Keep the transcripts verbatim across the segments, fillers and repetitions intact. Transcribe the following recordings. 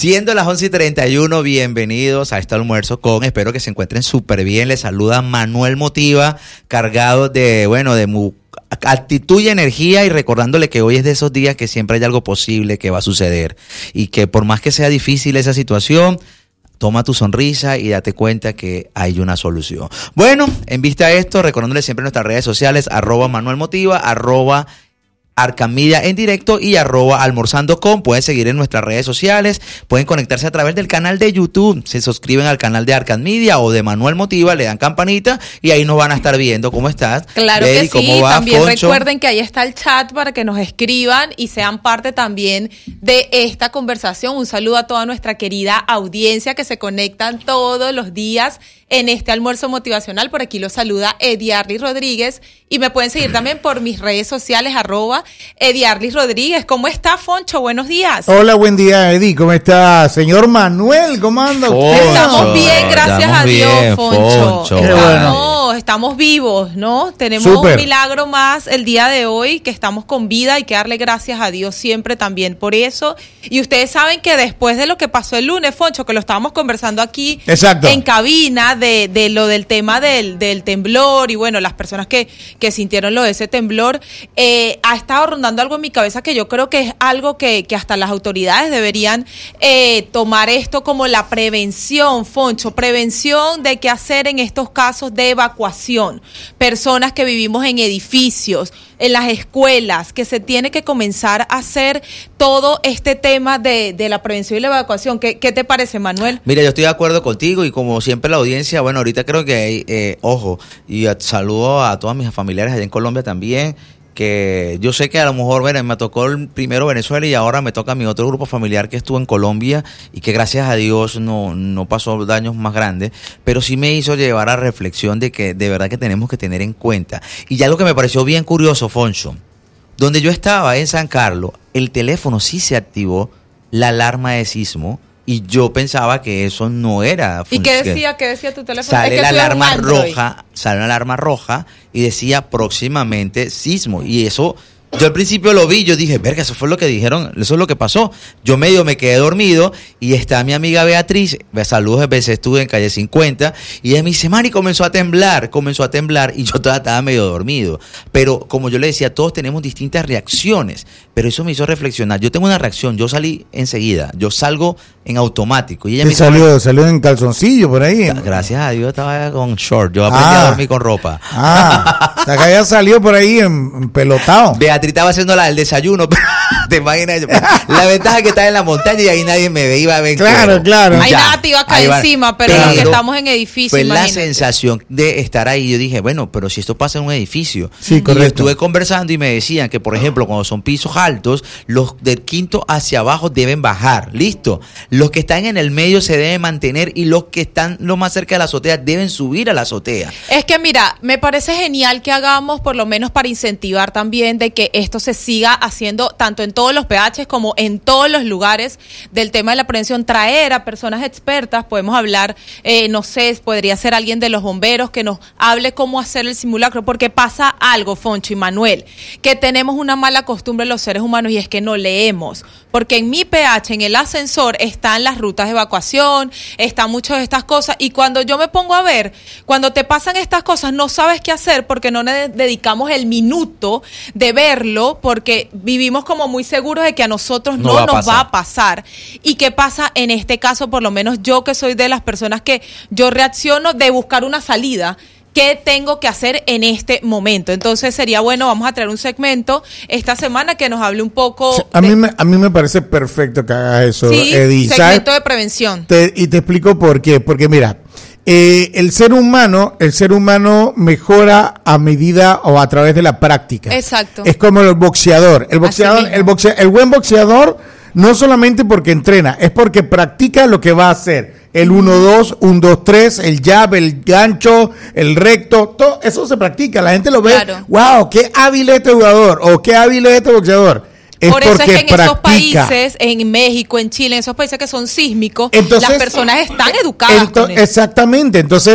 Siendo las once y treinta y uno, bienvenidos a este almuerzo con, espero que se encuentren súper bien. Les saluda Manuel Motiva, cargado de, bueno, de mu actitud y energía, y recordándole que hoy es de esos días que siempre hay algo posible que va a suceder y que por más que sea difícil esa situación, toma tu sonrisa y date cuenta que hay una solución. Bueno, en vista de esto, recordándole siempre nuestras redes sociales, arroba Manuel Motiva, arroba Arkham Media en directo y arroba almorzando con. Pueden seguir en nuestras redes sociales, pueden conectarse a través del canal de YouTube, se suscriben al canal de Arkham Media o de Manuel Motiva, le dan campanita y ahí nos van a estar viendo. ¿Cómo estás? Claro Betty, que sí, ¿cómo va, también Foncho? Recuerden que ahí está el chat para que nos escriban y sean parte también de esta conversación. Un saludo a toda nuestra querida audiencia que se conectan todos los días en este almuerzo motivacional. Por aquí los saluda Ediarlis Rodríguez y me pueden seguir también por mis redes sociales, arroba Ediarlis Rodríguez. ¿Cómo está, Foncho? Buenos días. Hola, buen día, Edi. ¿Cómo está? Señor Manuel, ¿cómo anda usted? Estamos bien, gracias estamos a Dios, bien, Foncho. Foncho. Qué Estamos, bueno. estamos vivos, ¿no? Tenemos Súper. un milagro más el día de hoy, que estamos con vida, y que darle gracias a Dios siempre también por eso. Y ustedes saben que después de lo que pasó el lunes, Foncho, que lo estábamos conversando aquí Exacto. en cabina, de, de lo del tema del, del temblor, y bueno, las personas que, que sintieron lo de ese temblor, eh, ha estado rondando algo en mi cabeza que yo creo que es algo que, que hasta las autoridades deberían eh, tomar esto como la prevención, Foncho, prevención de qué hacer en estos casos de evacuación. Personas que vivimos en edificios, en las escuelas, que se tiene que comenzar a hacer todo este tema de, de la prevención y la evacuación. ¿Qué, qué te parece, Manuel? Mira, yo estoy de acuerdo contigo y como siempre la audiencia, bueno, ahorita creo que hay, eh, ojo, y saludo a todas mis familiares allá en Colombia también, que yo sé que a lo mejor, bueno, me tocó el primero Venezuela y ahora me toca mi otro grupo familiar que estuvo en Colombia y que gracias a Dios no, no pasó daños más grandes, pero sí me hizo llevar a reflexión de que de verdad que tenemos que tener en cuenta. Y ya algo que me pareció bien curioso, Foncho, donde yo estaba en San Carlos, el teléfono sí se activó la alarma de sismo. Y yo pensaba que eso no era. ¿Y qué decía? ¿Qué decía tu teléfono? Sale es que la alarma Android. roja, sale una alarma roja y decía próximamente sismo. Y eso, yo al principio lo vi, yo dije, verga, eso fue lo que dijeron, eso es lo que pasó. Yo medio me quedé dormido y está mi amiga Beatriz, saludos, a veces estuve en calle cincuenta, y ella me dice, Mari, comenzó a temblar, comenzó a temblar, y yo todavía estaba medio dormido. Pero como yo le decía, todos tenemos distintas reacciones, pero eso me hizo reflexionar. Yo tengo una reacción, yo salí enseguida, yo salgo en automático. Y ella me dice, salió, salió en calzoncillo por ahí. gracias a Dios estaba con short, yo aprendí Ah. a dormir con ropa. Ah, o sea, que había salido por ahí en, en pelotado. Beatriz estaba haciendo la del desayuno, te imaginas, la ventaja que estaba en la montaña y ahí nadie me ve, iba a ver. Claro, claro. Ahí Ya, nada te iba a caer ahí va. encima, pero, los que estamos en edificios, fue la imagínate. sensación de estar ahí. Yo dije, bueno, pero si esto pasa en un edificio. Sí, y yo correcto. estuve conversando y me decían que, por ejemplo, cuando son pisos altos, los del quinto hacia abajo deben bajar, listo. Los que están en el medio se deben mantener y los que están lo más cerca de la azotea deben subir a la azotea. Es que mira, me parece genial que hagamos, por lo menos para incentivar también de que esto se siga haciendo tanto en todos los P H como en todos los lugares del tema de la prevención, traer a personas expertas. Podemos hablar, eh, no sé, podría ser alguien de los bomberos que nos hable cómo hacer el simulacro, porque pasa algo, Foncho y Manuel, que tenemos una mala costumbre los seres humanos, y es que no leemos, porque en mi P H, en el ascensor, están las rutas de evacuación, están muchas de estas cosas, y cuando yo me pongo a ver, cuando te pasan estas cosas, no sabes qué hacer porque no le dedicamos el minuto de verlo, porque vivimos como muy seguros de que a nosotros no, No va a nos pasar. va a pasar. ¿Y qué pasa en este caso? Por lo menos yo, que soy de las personas que yo reacciono de buscar una salida. ¿Qué tengo que hacer en este momento? Entonces sería bueno, vamos a traer un segmento esta semana que nos hable un poco. A de, mí, me, a mí me parece perfecto que hagas eso, sí, Eddie. segmento ¿Sabes? de prevención. Te- y te explico por qué. Porque mira, eh, el ser humano, el ser humano mejora a medida o a través de la práctica. Exacto. Es como el boxeador. El boxeador, mismo. el boxea- el buen boxeador no solamente porque entrena, es porque practica lo que va a hacer. El uno dos, un dos tres, el jab, el gancho, el recto, todo eso se practica. La gente lo ve, Claro. wow, qué hábil es este jugador o qué hábil es este boxeador. Es Por eso es porque que en esos practica. países, en México, en Chile, en esos países que son sísmicos, Entonces, las personas están educadas ento- con eso. Exactamente. Entonces,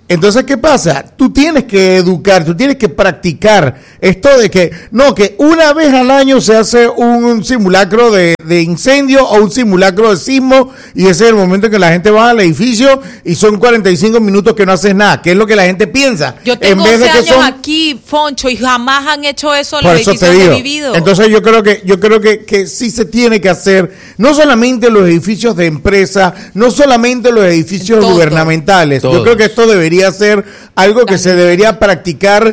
Entonces, ¿qué pasa? Tú tienes que educar, tú tienes que practicar esto de que, no, que una vez al año se hace un simulacro de, de incendio o un simulacro de sismo y ese es el momento en que la gente va al edificio y son cuarenta y cinco minutos que no haces nada, que es lo que la gente piensa. Yo tengo en vez de once que años son, aquí, Foncho, y jamás han hecho eso en por los eso edificios te digo. donde he vivido. Entonces yo creo que yo creo que, que sí se tiene que hacer, no solamente los edificios de empresa, no solamente los edificios Todo. gubernamentales. Todos. Yo creo que esto debería ser algo que se debería practicar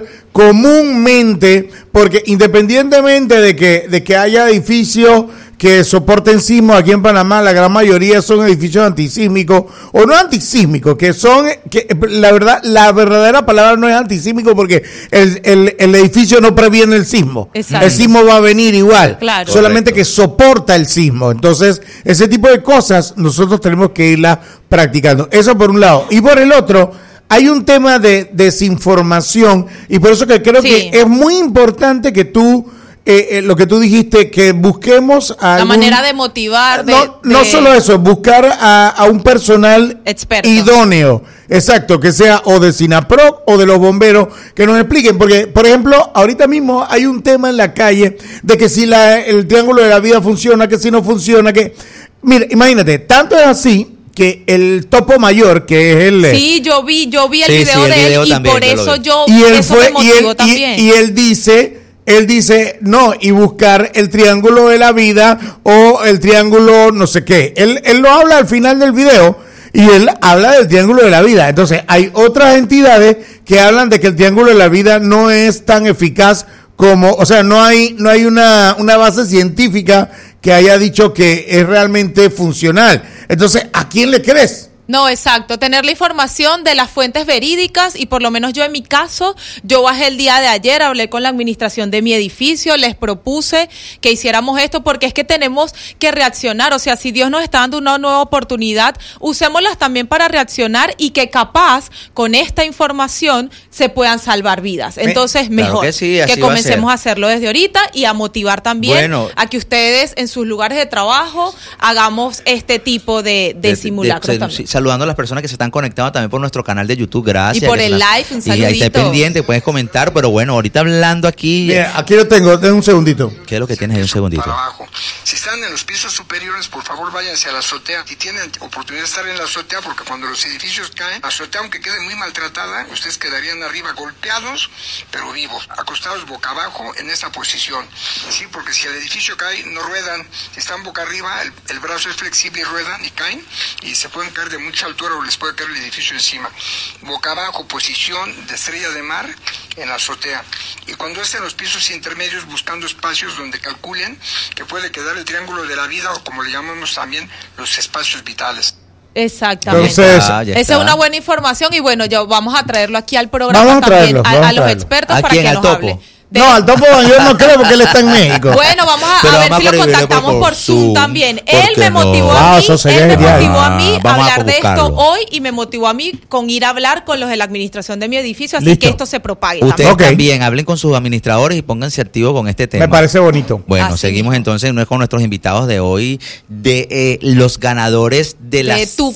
comúnmente, porque independientemente de que de que haya edificios que soporten sismos aquí en Panamá, la gran mayoría son edificios antisísmicos o no antisísmicos, que son, que la verdad, la verdadera palabra no es antisísmico porque el, el, el edificio no previene el sismo. Exacto. El sismo va a venir igual, Claro. solamente Correcto. que soporta el sismo. Entonces, ese tipo de cosas nosotros tenemos que irlas practicando. Eso por un lado. Y por el otro, hay un tema de desinformación y por eso que creo Sí. que es muy importante que tú Eh, eh, lo que tú dijiste, que busquemos a La algún- manera de motivar, de, no, no de- solo eso, buscar a, a un personal Experto. idóneo, exacto, que sea o de SINAPROC o de los bomberos, que nos expliquen, porque, por ejemplo, ahorita mismo hay un tema en la calle de que si la, el triángulo de la vida funciona, que si no funciona, que... Mira, imagínate, tanto es así que el topo mayor, que es el... Sí, yo vi, yo vi el Sí, video sí, el de video él también, y por yo lo eso vi. yo, y él eso fue me y motivó él, y, también. y él dice él dice no y buscar el triángulo de la vida o el triángulo no sé qué, él él lo habla al final del video y él habla del triángulo de la vida. Entonces hay otras entidades que hablan de que el triángulo de la vida no es tan eficaz como, o sea, no hay no hay una una base científica que haya dicho que es realmente funcional. Entonces, ¿a quién le crees? No, exacto, tener la información de las fuentes verídicas y por lo menos yo en mi caso, yo bajé el día de ayer, hablé con la administración de mi edificio, les propuse que hiciéramos esto porque es que tenemos que reaccionar, o sea, si Dios nos está dando una nueva oportunidad, usémoslas también para reaccionar y que capaz con esta información se puedan salvar vidas. Entonces, Claro mejor que sí, así que va a comencemos ser. a hacerlo desde ahorita y a motivar también Bueno. a que ustedes en sus lugares de trabajo hagamos este tipo de, de, De- simulacros de- también. sí, saludando a las personas que se están conectando también por nuestro canal de YouTube, gracias. Y por que el se la- live, un Y ahí está saludito. pendiente, puedes comentar, pero bueno, ahorita hablando aquí, Mira, aquí lo tengo, den un segundito. ¿qué es lo que tienes ahí? Un segundito. Para abajo. Si están en los pisos superiores, por favor váyanse a la azotea. Si tienen oportunidad de estar en la azotea, porque cuando los edificios caen, la azotea, aunque quede muy maltratada, ustedes quedarían arriba golpeados, pero vivos, acostados boca abajo en esa posición. Sí, porque si el edificio cae, no ruedan. Si están boca arriba, el, el brazo es flexible y ruedan y caen, y se pueden caer de mucha altura o les puede caer el edificio encima. Boca abajo, posición de estrella de mar en la azotea. Y cuando estén en los pisos intermedios, buscando espacios donde calculen que puede quedar el triángulo de la vida, o como le llamamos también, los espacios vitales. Exactamente. Entonces, Ah, ya Esa está. es una buena información y bueno, yo vamos a traerlo aquí al programa Vamos a también, traerlo, a, vamos a a los traerlo. expertos ¿A para quién? que ¿Al nos topo? hable. De- No, al topo yo no creo porque él está en México. Bueno, vamos a, Pero a ver vamos si a lo prohibirlo contactamos por por Zoom, Zoom. también. ¿Por Él qué me no? motivó Ah, a mí, eso sería él me genial. motivó a mí Ah, a vamos a hablar de esto buscarlo. hoy y me motivó a mí con ir a hablar con los de la administración de mi edificio, así Listo. que esto se propague Ustedes Ok. también hablen con sus administradores y pónganse activos con este tema. Me parece bonito. Bueno, Así seguimos mismo. entonces no con nuestros invitados de hoy, de eh, los ganadores de de las... tu de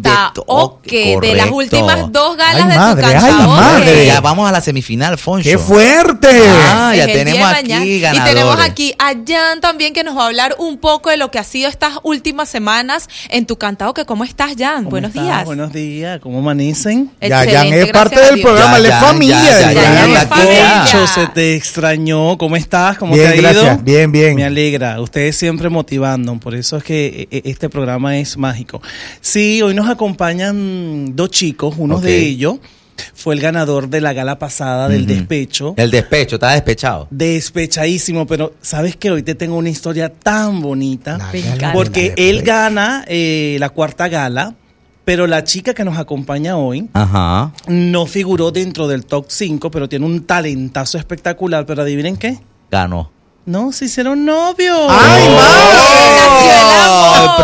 cantaoque, tu- de las correcto. últimas dos galas Ay, de madre, tu ay, cantaoque. madre. Ya vamos a la semifinal, Foncho. ¡Qué fuerte! Ah, ya Es el tenemos día de aquí mañana. ganadores. Y tenemos aquí a Jan también que nos va a hablar un poco de lo que ha sido estas últimas semanas en tu cantaoque. ¿Cómo estás, Jan? ¿Cómo Buenos estás? días. Buenos días, ¿cómo amanecen? Ya, Excelente, Jan es gracias parte a del Dios. programa, él es Ya, familia. ya, ya, de ya, Jan. ya, ya, familia. Concho, se te extrañó. ¿Cómo estás? ¿Cómo Bien, te ha ido? gracias. Bien, bien. Me alegra. Ustedes siempre motivando. Por eso es que eh, este programa es mágico. Sí, hoy nos acompañan dos chicos. Uno Ok. de ellos fue el ganador de la gala pasada del Ujú. despecho. El despecho, está despechado. Despechadísimo, pero sabes que hoy te tengo una historia tan bonita. La Me gala encanta. de Porque la él despecho. gana eh, la cuarta gala, pero la chica que nos acompaña hoy Ajá. no figuró dentro del top cinco, pero tiene un talentazo espectacular. Pero adivinen qué, Ganó. no, se hicieron novios. ¡Ay, Nació el ¡Oh! amor.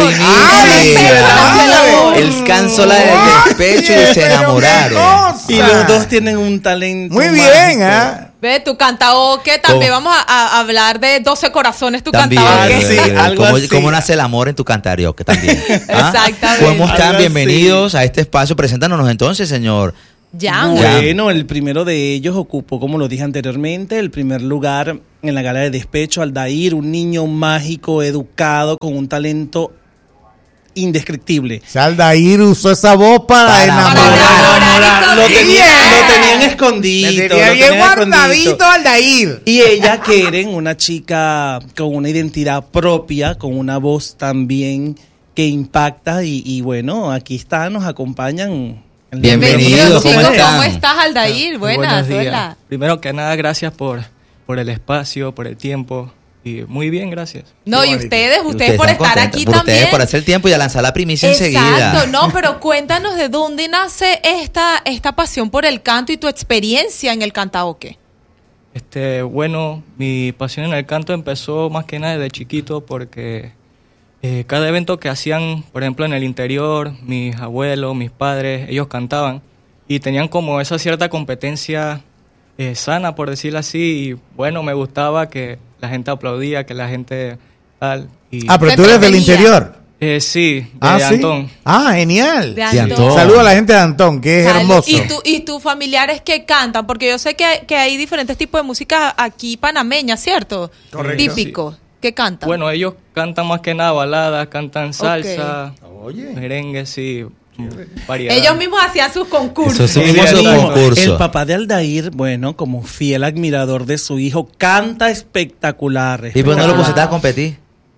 ¡Primicia! Ay, El canzola del despecho y se enamoraron. Y los dos tienen un talento Muy bien, mágico. ¿ah? Ve, tu cantaoque también. ¿Cómo? Vamos a, a hablar de doce corazones, tu También. cantaoque. Ah, sí, eh, algo ¿Cómo, así. cómo nace el amor en tu cantarioque también? ¿Ah? Exactamente. ¿Cómo están? Algo Bienvenidos a este espacio. Preséntanos entonces, señor Jam. Bueno, el primero de ellos ocupó, como lo dije anteriormente, el primer lugar en la gala de despecho. Aldair, un niño mágico, educado, con un talento indescriptible. Aldair usó esa voz para, Para enamorar. enamorar. Lo tenían, Yeah. lo tenían escondido. Le lo tenía bien tenían escondido. guardadito Aldair. Y ella, Keren, una chica con una identidad propia, con una voz también que impacta. Y, y bueno, aquí está, nos acompañan. Bienvenidos, ¿cómo chicos, están? ¿cómo estás, Aldair? Muy Buenas, buenos días. hola. Primero que nada, gracias por, por el espacio, por el tiempo. Y muy bien, gracias. No, y bonito. ustedes, ustedes por están estar contentos, aquí por también. Ustedes por hacer tiempo y a lanzar la primicia enseguida. Exacto, no, pero cuéntanos de dónde nace esta, esta pasión por el canto y tu experiencia en el karaoke. Este, bueno, mi pasión en el canto empezó más que nada desde chiquito porque eh, cada evento que hacían, por ejemplo, en el interior, mis abuelos, mis padres, ellos cantaban y tenían como esa cierta competencia eh, sana, por decirlo así. Y bueno, me gustaba que la gente aplaudía, que la gente tal. Y, Ah, pero Te tú eres del entretenía. interior. eh, sí, de Ah, sí. Antón. Ah, genial. De De Antón. Antón. Saludos a la gente de Antón, que es Salud. hermoso. ¿Y, tú, y tus familiares que cantan? Porque yo sé que, hay- que hay diferentes tipos de música aquí panameña, ¿cierto? Correcto. Típico. ¿Qué cantan? Bueno, ellos cantan más que nada baladas, cantan salsa, Oye. merengue, sí, variedad. Ellos mismos hacían sus concursos. Eso es Sí, un de hermoso ahí. concurso. El papá de Aldair, bueno, como fiel admirador de su hijo, canta espectacular. ¿Y por qué no lo Wow. pusiste a competir?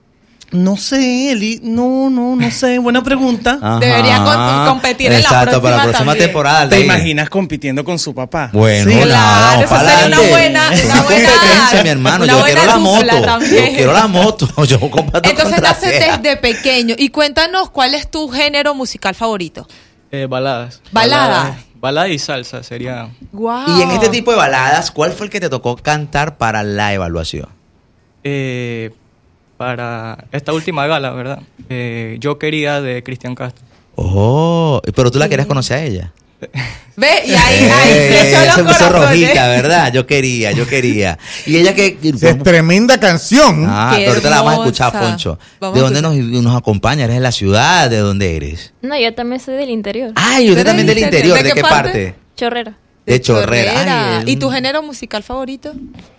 No sé, Eli, no, no, no sé, buena pregunta. Ajá. Debería con- competir en la Exacto, para la próxima próxima también. temporada. ¿Te Aldair. imaginas compitiendo con su papá? Bueno, Sí. nada, Claro, vamos eso para sería una adelante. buena- Es una una buena- competencia, mi hermano. una Yo buena quiero la dupla moto. también. Yo quiero la moto. Yo comparto Entonces contra nace Sea. desde pequeño. Y cuéntanos cuál es tu género musical favorito. Eh, baladas. Balada. Baladas balada y salsa sería... Wow. Y en este tipo de baladas, ¿cuál fue el que te tocó cantar para la evaluación? eh, para esta última gala, ¿verdad? Eh, yo quería de Cristian Castro. Oh, pero tú la querías conocer a ella. Ve, y ahí, ahí, Eh, se echó los se puso corazones. rojita, ¿verdad? Yo quería, yo quería. Y ella que... Es tremenda canción. Ah, Qué pero ahorita la vamos a escuchar, hermosa. Foncho. Vamos ¿De a dónde nos, nos acompaña? ¿Eres de la ciudad? ¿De dónde eres? No, yo también soy del interior. Ay, usted ¿Eres también del del interior. interior? ¿De, ¿De qué qué parte? parte? Chorrera. De Chorrera. Ay, ¿Y tu género musical favorito?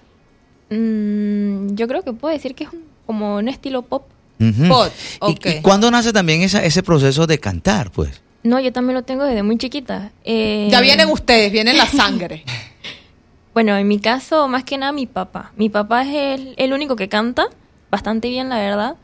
Mm, yo creo que puedo decir que es un- como un estilo pop. Ujú. Pop, ¿Y- ok. ¿Y, cuándo nace también esa, ese proceso de cantar, pues? No, yo también lo tengo desde muy chiquita. Eh, Ya vienen ustedes, vienen la sangre. Bueno, en mi caso, más que nada mi papá. Mi papá es el, el único que canta, bastante bien, la verdad.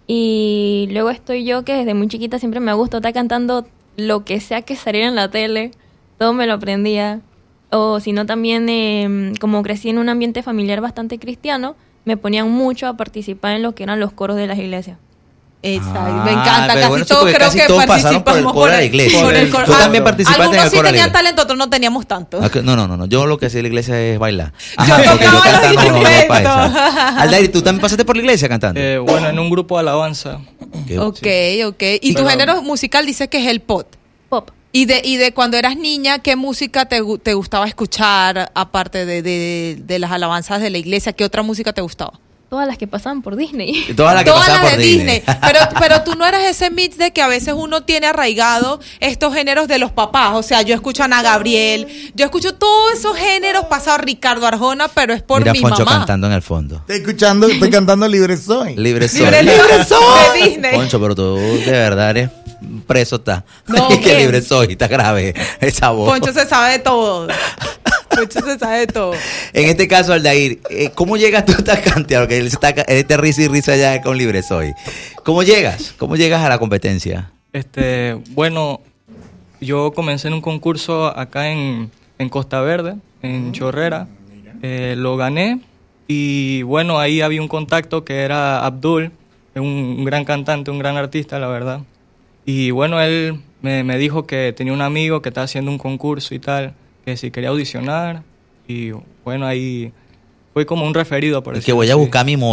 Y luego estoy yo, que desde muy chiquita siempre me gustó estar cantando lo que sea que saliera en la tele. Todo me lo aprendía. O si no, también, eh, como crecí en un ambiente familiar bastante cristiano, me ponían mucho a participar en lo que eran los coros de las iglesias. Exacto, Ah, me encanta. pero Casi bueno, sí, todos porque creo casi que todos pasaron por el participamos coro de la iglesia. por el coro. Tú Ah, también participaste en algunos el sí coro de la tenían iglesia. talento, otros no teníamos tanto. Ah, que- No, no, no, no. Yo lo que hacía en la iglesia es bailar. Yo porque tocaba cantar los no, no, no, instrumentos. para esa. Aldair, ¿tú también pasaste por la iglesia cantando? Eh, bueno, en un grupo de alabanza. Qué- Ok, ok. Y tu Pero- género musical dices que es el pop. Pop. Y de, y de cuando eras niña, ¿qué música te, gu- te gustaba escuchar, aparte de, de, de las alabanzas de la iglesia? ¿Qué otra música te gustaba? Todas las que pasaban por Disney. Y todas las que Todas pasaban las por de Disney. Disney. Pero, pero tú no eras ese mix de que a veces uno tiene arraigado estos géneros de los papás. O sea, yo escucho a Ana Gabriel, yo escucho todos esos géneros pasados a Ricardo Arjona, pero es por Mira a mi Foncho mamá. cantando en el fondo. Estoy escuchando, estoy cantando Libre Soy. Libre soy. Libre, libre soy. De Disney. Foncho, pero tú de verdad eres preso, está. No, que ¿qué? libre soy, está grave esa voz. Poncho se sabe de todo. Poncho se sabe de todo. En este caso, Aldair, eh, ¿cómo llegas tú a esta cantidad? Porque él está él te risa y risa ya con Libre Soy. ¿Cómo llegas? ¿Cómo llegas a la competencia? Este, bueno, yo comencé en un concurso acá en, en Costa Verde, en Chorrera. Eh, lo gané y bueno, ahí había un contacto que era Abdul, un, un gran cantante, un gran artista, la verdad. Y bueno, él me, me dijo que tenía un amigo que estaba haciendo un concurso y tal, que si quería audicionar. Y bueno, ahí fue como un referido, por Es decirlo que voy a así. buscar mi moto.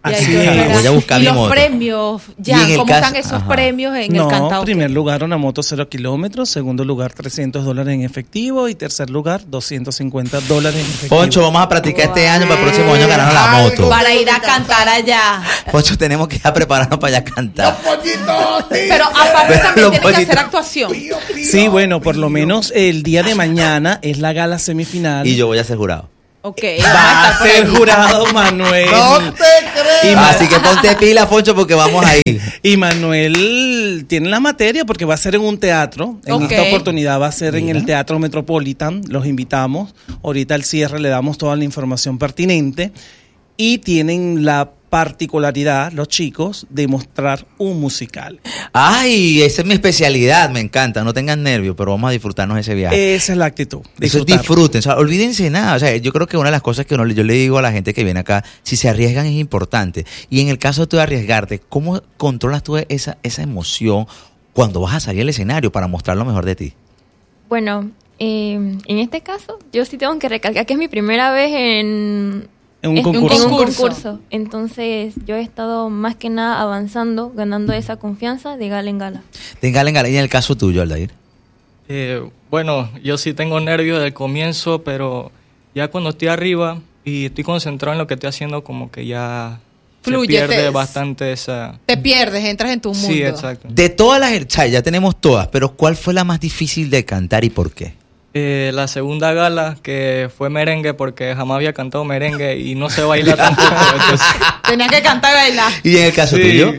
Y, Así ahí es. yo- Voy a buscar y mi los moto. premios, Y ya, en el ¿cómo caso- están esos ajá. premios en el No, cantautor? primer lugar una moto cero kilómetros, segundo lugar trescientos dólares en efectivo y tercer lugar doscientos cincuenta dólares en efectivo. Poncho, vamos a practicar este año para el próximo año ganarnos la Ay, moto. Para ir a cantar allá. Poncho, tenemos que ir a prepararnos para allá a cantar. Pollitos, sí. Pero aparte Pero también los tienen que hacer pollitos. actuación. Pío, pío, Sí, bueno, por lo pío. menos el día de mañana es la gala semifinal. Y yo voy a ser jurado. Ok. Va a estar por ser ahí. jurado Manuel. No te creas. Y Ma- Así que ponte pila, Poncho, porque vamos ahí. Y Manuel tiene la materia porque va a ser en un teatro. En Ok. esta oportunidad va a ser en Mira. el Teatro Metropolitan. Los invitamos. Ahorita al cierre le damos toda la información pertinente. Y tienen la particularidad, los chicos, de mostrar un musical. Ay, esa es mi especialidad, me encanta. No tengan nervios, pero vamos a disfrutarnos ese viaje. Esa es la actitud. Eso es disfrutar. disfruten, o sea, olvídense nada. O sea, yo creo que una de las cosas que uno, yo le digo a la gente que viene acá, si se arriesgan es importante. Y en el caso de tú de arriesgarte, ¿cómo controlas tú esa, esa emoción cuando vas a salir al escenario para mostrar lo mejor de ti? Bueno, eh, en este caso, yo sí tengo que recalcar que es mi primera vez en, En un en- concurso. en un concurso. concurso. Entonces, yo he estado más que nada avanzando, ganando esa confianza de gala en gala. Tenga en y en el caso tuyo, Aldair. Eh, bueno, yo sí tengo nervios del comienzo, pero ya cuando estoy arriba y estoy concentrado en lo que estoy haciendo, como que ya Fluye, se pierde te- bastante esa... Te pierdes, entras en tu mundo. Sí, exacto. De todas las, o sea, ya tenemos todas, pero ¿cuál fue la más difícil de cantar y por qué? Eh, la segunda gala, que fue merengue, porque jamás había cantado merengue y no sé bailar tampoco. entonces, Tenías que cantar y bailar. ¿Y en el caso sí. tuyo?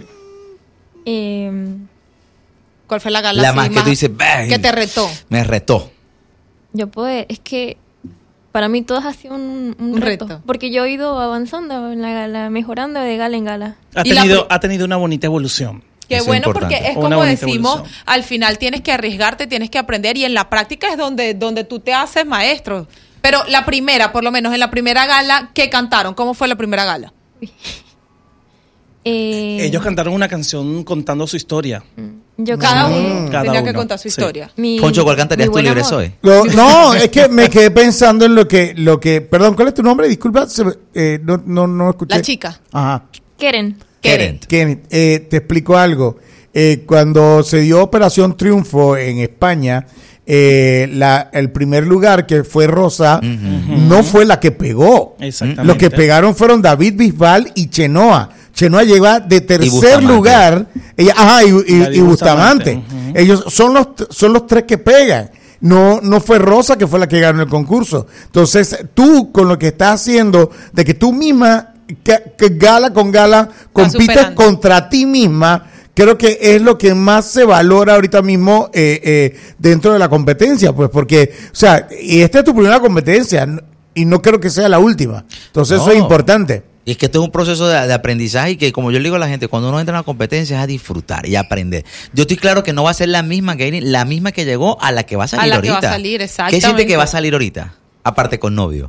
Eh, ¿Cuál fue la gala La así más que tú dices, "Bah", que te retó? Me retó. yo puedo, es que para mí todo ha sido un, un Un reto, reto. porque yo he ido avanzando en la gala, mejorando de gala en gala. Ha Y la tenido, pri- ha tenido una bonita evolución. Qué Eso es bueno, importante. porque es Una como bonita decimos, evolución. al final tienes que arriesgarte, tienes que aprender y en la práctica es donde, donde tú te haces maestro. Pero la primera, por lo menos en la primera gala, ¿qué cantaron? ¿Cómo fue la primera gala? Eh, Ellos cantaron una canción contando su historia. yo Cada canté uno Cada tenía que uno, contar su sí. historia. mi- Poncho, ¿cuál cantarías mi tú buen libre amor. soy? Lo- no, es que me quedé pensando en lo que, lo que, perdón, ¿cuál es tu nombre? Disculpa, se me- eh, no, no, no escuché. La chica. Ajá. Keren. Keren. Kenny, eh, te explico algo. Eh, cuando se dio Operación Triunfo en España, eh, la, el primer lugar, que fue Rosa, no fue la que pegó. Exactamente. Los que pegaron fueron David Bisbal y Chenoa. Chenoa llega de tercer Bustamante. lugar. Ella, ajá, y, y- David y Bustamante. Bustamante. Ujú. Ellos son los, son los tres que pegan. No, no fue Rosa que fue la que ganó el concurso. Entonces, tú con lo que estás haciendo, de que tú misma, que, que gala con gala, compites superando. contra ti misma, creo que es lo que más se valora ahorita mismo eh, eh, dentro de la competencia, pues porque, o sea, y esta es tu primera competencia n- y no creo que sea la última. Entonces, eso No. es importante. Y es que esto es un proceso de, de aprendizaje y que, como yo le digo a la gente, cuando uno entra en una competencia es a disfrutar y aprender. Yo estoy claro que no va a ser la misma que la misma que llegó a la que va a salir A la que ahorita. va a salir, ¿Qué siente exactamente. que va a salir ahorita? Aparte con novio.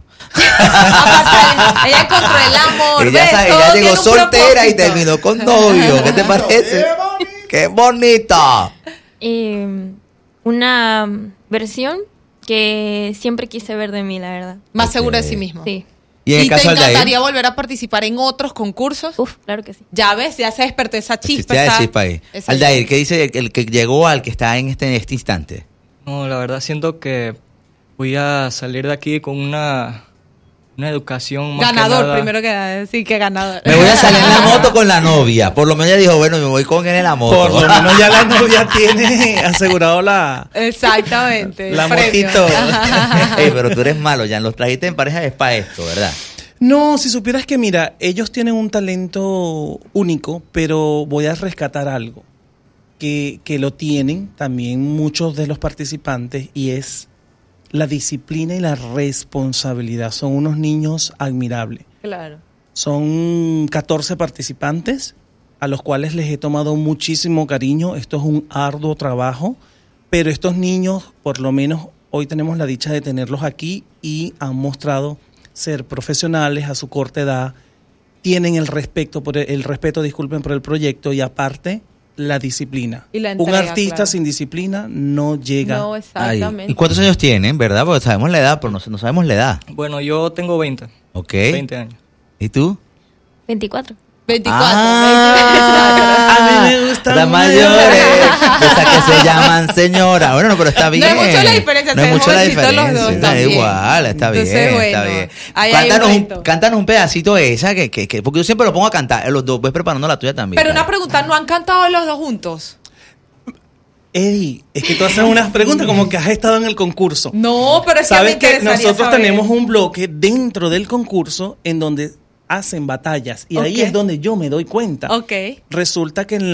Aparte, ella encontró el amor. Ella, ¿ves? sabe, Todo ella tiene llegó un soltera y propósito. terminó con novio. ¿Qué te parece? ¡Qué bonito! Eh, una versión que siempre quise ver de mí, la verdad. Más Ok. segura de sí mismo. Sí. Y en el ¿Y caso te del de encantaría volver a participar en otros concursos? Uf, claro que sí. Ya ves, ya se despertó esa chispa. Existía esa- esa chispa ahí. esa- Aldair, ¿qué dice el que llegó al que está en este, en este instante? No, la verdad siento que voy a salir de aquí con una, una educación más que Ganador, nada. primero que nada, sí, que ganador. Me voy a salir en la moto con la novia. Por lo menos ella dijo, bueno, me voy con él en la moto. Por lo menos ya la novia tiene asegurado la... Exactamente. el La premio. motito. Ey, pero tú eres malo, ya los trajiste en pareja es para esto, ¿verdad? No, si supieras que, mira, ellos tienen un talento único, pero voy a rescatar algo que, que lo tienen también muchos de los participantes y es la disciplina y la responsabilidad. Son unos niños admirables. Claro. Son catorce participantes a los cuales les he tomado muchísimo cariño. Esto es un arduo trabajo, pero estos niños, por lo menos hoy tenemos la dicha de tenerlos aquí y han mostrado ser profesionales a su corta edad, tienen el respeto por el, el respeto, disculpen, por el proyecto y aparte la disciplina. Y la Un entrega, artista claro. sin disciplina no llega. No, Ay, exactamente. ¿y cuántos años tienen, verdad? Porque sabemos la edad, pero no, no sabemos la edad. Bueno, yo tengo veinte. ¿Ok? veinte años. ¿Y tú? veinticuatro. veinticuatro. Ah, A mí me gustan las mayores, esas que se llaman señora. Bueno, no, pero está bien. No es mucho la diferencia, no es se mucho la jovencitos diferencia. los dos Está también. igual, está Entonces, bien, bueno, está bien. ahí hay un Cántanos un, reto. cántanos un pedacito de esa, que, que, que, porque yo siempre lo pongo a cantar, los dos, voy preparando la tuya también. Pero una pregunta, ¿no han cantado los dos juntos? Eddie, es que tú haces unas preguntas como que has estado en el concurso. No, pero es que me Sabes que interesaría nosotros saber. tenemos un bloque dentro del concurso en donde hacen batallas y ahí Ok. es donde yo me doy cuenta. Ok. Resulta que en